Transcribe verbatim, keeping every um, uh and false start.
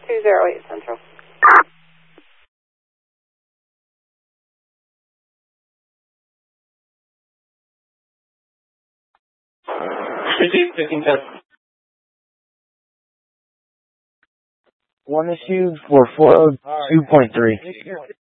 two zero eight Central. One issue for four oh two point three.